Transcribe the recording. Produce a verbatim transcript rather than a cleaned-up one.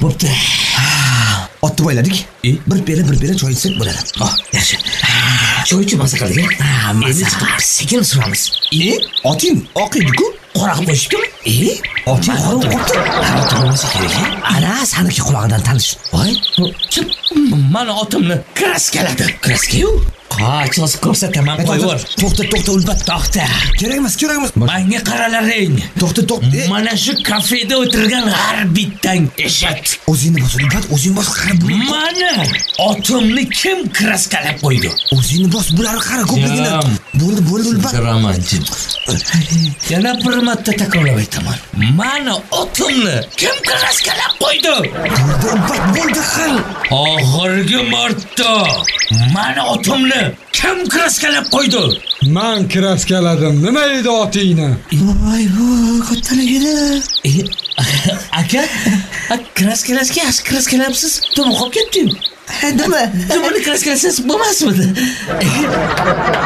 Bo'pti. Otni bo'yladik. Bir piyola bir piyola choy ichsak bo'ladi. Oh, yaxshi. Choy ichib maza qildik. Ha, maza qilib sekin suramiz. E, oting oq edi-ku. Qora qilib qo'yishibdimi? E, oting qora qopti. Qarab bo'lmasa kerak. Ana, saniki qulog'idan tanish. Voy, kim mana otimni kraskaladi? Kraska-yu. Qachon ko'rsataman, qo'yver. To'xta, to'xta, Ulbat. To'xta. Kerak emas, kerak emas. Menga qaralaring. To'xta, to'xta. Mana shu kafeda o'tirgan g'arbitdan eshit. O'zingni bos, Ulbat, o'zing bos, qara. Mana otimni kim kraskalab qo'ydi? O'zingni bos, bular qara ko'pligini. Bo'ldi, bo'ldi, Ulbat. Romantik. Yana bir marta takrorlab aytaman. Mana otimni kim kraskalab qo'ydi? Bo'ldi, Ulbat, bo'ldi, qil. Oxirgi marta mana otimni kim kraskalab qo'ydi? Men kraskaladim. Nima edi otingni? Voy, voy, kattaligida. Aka, kraskalashga yaxshi kraskalabsiz. To'g'ri qolib ketdi-yu. Nima? Nima kraskalasiz bo'lmasmidi?